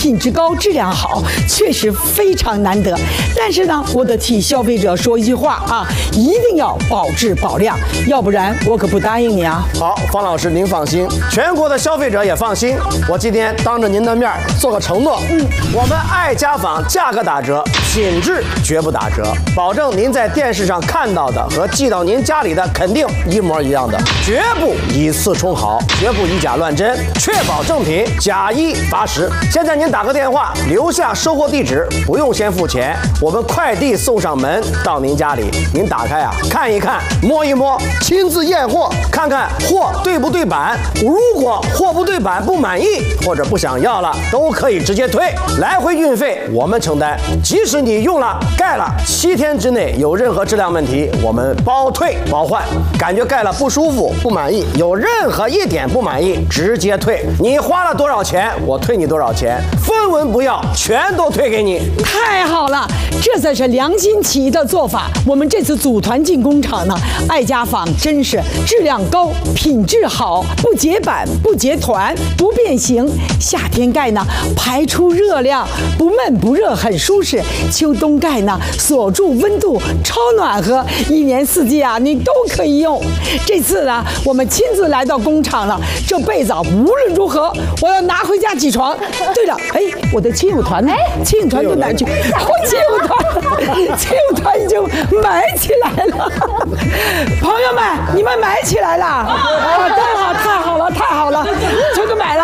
品质高、质量好，确实非常难得。但是呢，我得替消费者说一句话啊，一定要保质保量，要不然我可不答应你啊。 好，方老师您放心，全国的消费者也放心。我今天当着您的面做个承诺，我们爱家纺价格打折，品质绝不打折，保证您在电视上看到的和寄到您家里的肯定一模一样的，绝不以次充好，绝不以假乱真，确保正品，假一罚10。现在您打个电话，留下收货地址，不用先付钱，我们快递送上门到您家里，您打开啊，看一看，摸一摸，亲自验货，看看货对不对版。如果货不对版不满意或者不想要了，都可以直接退，来回运费我们承担。即使你用了盖了7天之内有任何质量问题，我们包退包换。感觉盖了不舒服不满意，有任何一点不满意直接退，你花了多少钱我退你多少钱，分文不要，全都退给你。 太好了，这才是良心企业的做法。我们这次组团进工厂呢，爱家纺真是质量高、品质好，不结板、不结团、不变形。夏天盖呢，排出热量，不闷不热，很舒适。秋冬盖呢，锁住温度，超暖和，一年四季啊，你都可以用。这次呢，我们亲自来到工厂了，这被子啊，无论如何，我要拿回家起床。对了，哎，我的亲友团呢？亲友团到哪去？亲友团已经买起来了。朋友们，你们买起来了？啊，太好了，全都买了。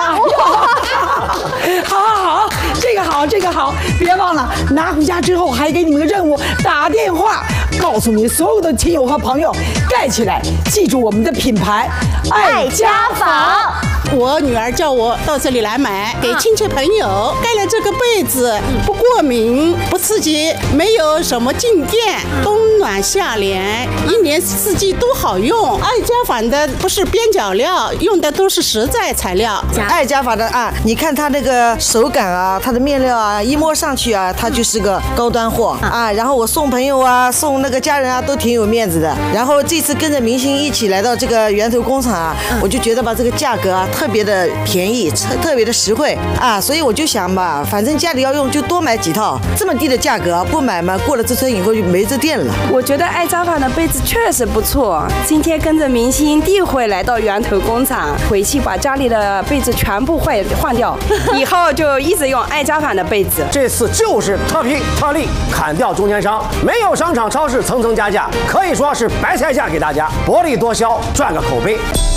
好，这个好，别忘了拿回家之后还给你们个任务，打电话告诉你所有的亲友和朋友盖起来，记住我们的品牌爱家纺。 我女儿叫我到这里来买，给亲戚朋友盖了这个被子，不过敏，不刺激，没有什么静电，冬暖夏凉，一年四季都好用。爱家纺的不是边角料，用的都是实在材料。 爱家纺的啊，你看它那个手感啊，它的面料啊，一摸上去啊，它就是个高端货啊。然后我送朋友啊，送那个家人啊，都挺有面子的。然后这次跟着明星一起来到这个源头工厂啊，我就觉得吧，这个价格啊特别的便宜，特别的实惠啊，所以我就想吧，反正家里要用就多买几套，这么低的价格不买嘛，过了这村以后就没这店了。 我觉得爱家纺的被子确实不错，今天跟着明星第一回来到源头工厂，回去把家里的被子全部换掉，以后就一直用爱家纺的被子。 这次就是特批特例，砍掉中间商，没有商场超市层层加价，可以说是白菜价给大家，薄利多销，赚个口碑。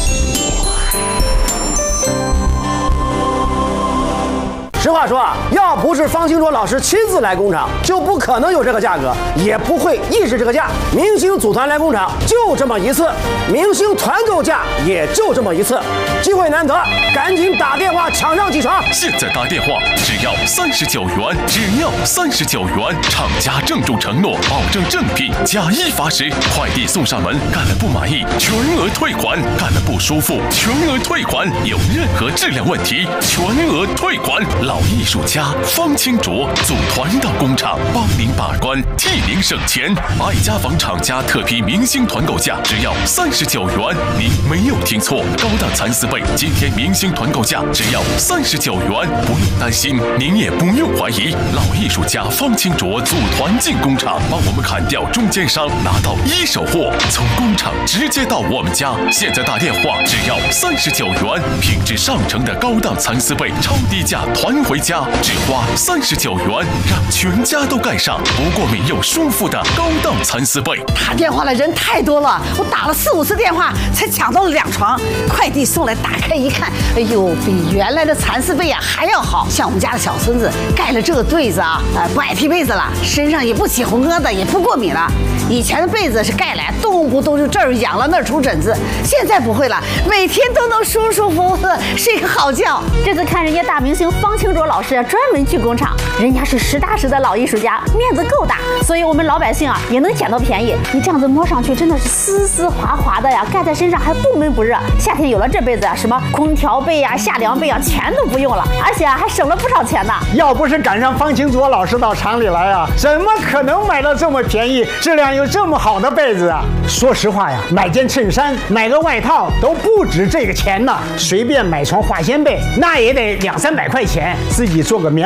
实话说啊，要不是方清卓老师亲自来工厂，就不可能有这个价格，也不会议事这个价。明星组团来工厂就这么一次，明星团购价也就这么一次，机会难得，赶紧打电话抢上几成。 现在打电话只要39元，只要39元，厂家郑重承诺，保证正品，假一罚10，快递送上门，干了不满意全额退款，干了不舒服全额退款，有任何质量问题全额退款。老艺术家方清卓组团到工厂，帮您把关，替您省钱。爱家纺厂家特批明星团购价只要39元，您没有听错，高档蚕丝被今天明星团购价只要39元，不用担心，您也不用怀疑。老艺术家方清卓组团进工厂，帮我们砍掉中间商，拿到一手货，从工厂直接到我们家。现在打电话只要39元，品质上乘的高档蚕丝被，超低价团回家，只花39元，让全家都盖上不过敏又舒服的高档蚕丝被。 打电话的人太多了，我打了4、5次电话才抢到了2床，快递送来，打开一看，哎呦，比原来的蚕丝被啊还要好。像我们家的小孙子盖了这个被子啊，不爱踢被子了，身上也不起红疙瘩，也不过敏了。以前的被子是盖来动不动就这儿痒了那儿出疹子，现在不会了，每天都能舒舒服服的睡个好觉。 这次看人家大明星方清卓老师专门去工厂，人家是实打实的老艺术家，面子够大，所以我们老百姓啊也能捡到便宜。你这样子摸上去真的是丝丝滑滑的呀，盖在身上还不闷不热。夏天有了这被子啊，什么空调被呀、夏凉被啊，全都不用了，而且还省了不少钱呢。 要不是赶上方清卓老师到厂里来啊，怎么可能买到这么便宜、质量又这么好的被子啊？说实话呀，买件衬衫、买个外套都不止这个钱呢。随便买床化纤被，那也得200-300块钱，自己做个棉